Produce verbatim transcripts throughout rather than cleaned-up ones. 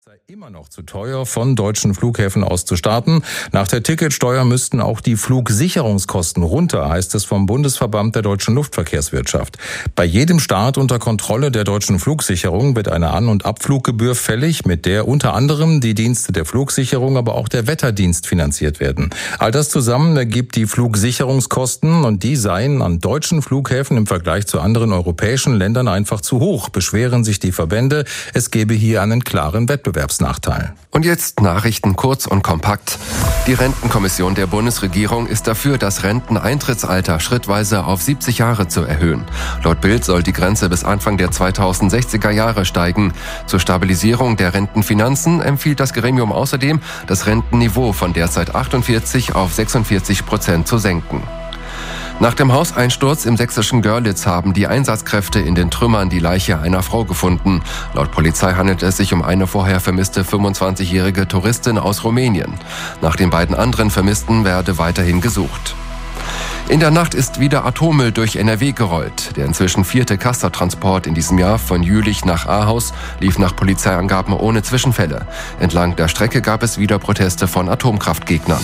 Sei immer noch zu teuer, von deutschen Flughäfen aus zu starten. Nach der Ticketsteuer müssten auch die Flugsicherungskosten runter, heißt es vom Bundesverband der deutschen Luftverkehrswirtschaft. Bei jedem Start unter Kontrolle der deutschen Flugsicherung wird eine An- und Abfluggebühr fällig, mit der unter anderem die Dienste der Flugsicherung, aber auch der Wetterdienst finanziert werden. All das zusammen ergibt die Flugsicherungskosten, und die seien an deutschen Flughäfen im Vergleich zu anderen europäischen Ländern einfach zu hoch, beschweren sich die Verbände. Es gebe hier einen klaren Wettbewerb. Wettbewerbsnachteil. Und jetzt Nachrichten kurz und kompakt. Die Rentenkommission der Bundesregierung ist dafür, das Renteneintrittsalter schrittweise auf siebzig Jahre zu erhöhen. Laut Bild soll die Grenze bis Anfang der zweitausendsechziger Jahre steigen. Zur Stabilisierung der Rentenfinanzen empfiehlt das Gremium außerdem, das Rentenniveau von derzeit achtundvierzig auf sechsundvierzig Prozent zu senken. Nach dem Hauseinsturz im sächsischen Görlitz haben die Einsatzkräfte in den Trümmern die Leiche einer Frau gefunden. Laut Polizei handelt es sich um eine vorher vermisste fünfundzwanzigjährige Touristin aus Rumänien. Nach den beiden anderen Vermissten werde weiterhin gesucht. In der Nacht ist wieder Atommüll durch N R W gerollt. Der inzwischen vierte Castor-Transport in diesem Jahr von Jülich nach Ahaus lief nach Polizeiangaben ohne Zwischenfälle. Entlang der Strecke gab es wieder Proteste von Atomkraftgegnern.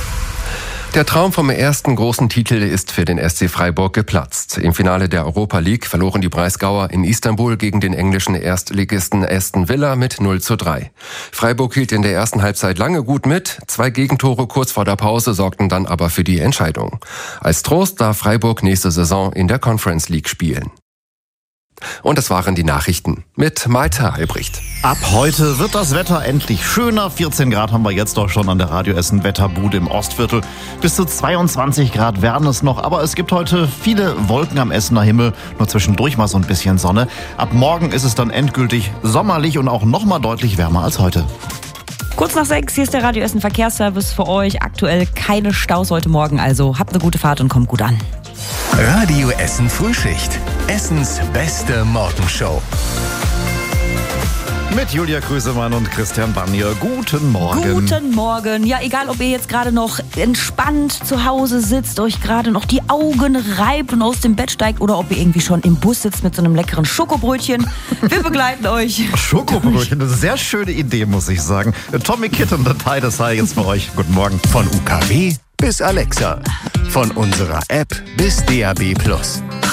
Der Traum vom ersten großen Titel ist für den S C Freiburg geplatzt. Im Finale der Europa League verloren die Breisgauer in Istanbul gegen den englischen Erstligisten Aston Villa mit null zu drei. Freiburg hielt in der ersten Halbzeit lange gut mit. Zwei Gegentore kurz vor der Pause sorgten dann aber für die Entscheidung. Als Trost darf Freiburg nächste Saison in der Conference League spielen. Und das waren die Nachrichten mit Malte Albrecht. Ab heute wird das Wetter endlich schöner. vierzehn Grad haben wir jetzt doch schon an der Radio Essen Wetterbude im Ostviertel. Bis zu zweiundzwanzig Grad werden es noch. Aber es gibt heute viele Wolken am Essener Himmel. Nur zwischendurch mal so ein bisschen Sonne. Ab morgen ist es dann endgültig sommerlich und auch noch mal deutlich wärmer als heute. Kurz nach sechs, hier ist der Radio Essen Verkehrsservice für euch. Aktuell keine Staus heute Morgen, also habt eine gute Fahrt und kommt gut an. Radio Essen Frühschicht. Essens beste Morgenshow. Mit Julia Krüsemann und Christian Barnier. Guten Morgen. Guten Morgen. Ja, egal, ob ihr jetzt gerade noch entspannt zu Hause sitzt, euch gerade noch die Augen reibt und aus dem Bett steigt, oder ob ihr irgendwie schon im Bus sitzt mit so einem leckeren Schokobrötchen. Wir begleiten euch. Schokobrötchen, eine sehr schöne Idee, muss ich sagen. Tommy Kit und der Teil, das sei jetzt für euch. Guten Morgen. Von U K W bis Alexa. Von unserer App bis D A B plus.